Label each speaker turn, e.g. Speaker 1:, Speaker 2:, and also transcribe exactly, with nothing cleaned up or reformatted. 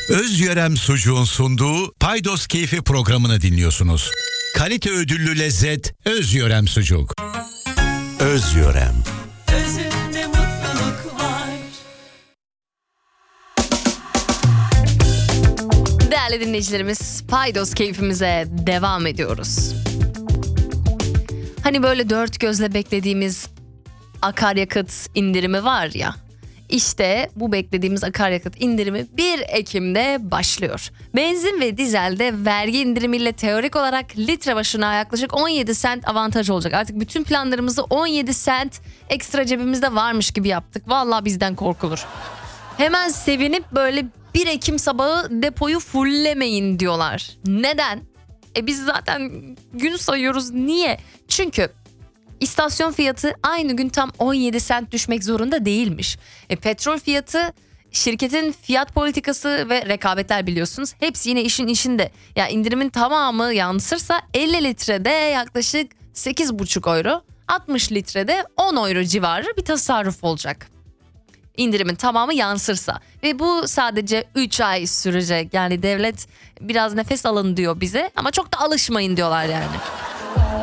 Speaker 1: Özyörem Sucuğun sunduğu Paydos Keyfi programını dinliyorsunuz. Kalite ödüllü lezzet Özyörem Sucuk. Özyörem.
Speaker 2: Özünde mutluluk var.
Speaker 3: Değerli dinleyicilerimiz, Paydos keyfimize devam ediyoruz. Hani böyle dört gözle beklediğimiz akaryakıt indirimi var ya. İşte bu beklediğimiz akaryakıt indirimi bir Ekim'de başlıyor. Benzin ve dizelde vergi indirimiyle teorik olarak litre başına yaklaşık on yedi sent avantaj olacak. Artık bütün planlarımızı on yedi sent ekstra cebimizde varmış gibi yaptık. Vallahi bizden korkulur. Hemen sevinip böyle bir Ekim sabahı depoyu fulllemeyin diyorlar. Neden? E biz zaten gün sayıyoruz. Niye? Çünkü İstasyon fiyatı aynı gün tam on yedi sent düşmek zorunda değilmiş. E, petrol fiyatı, şirketin fiyat politikası ve rekabetler biliyorsunuz. Hepsi yine işin işinde. Ya indirimin tamamı yansırsa elli litrede yaklaşık sekiz buçuk euro, altmış litrede on euro civarı bir tasarruf olacak. İndirimin tamamı yansırsa ve bu sadece üç ay sürecek. Yani devlet biraz nefes alın diyor bize ama çok da alışmayın diyorlar yani.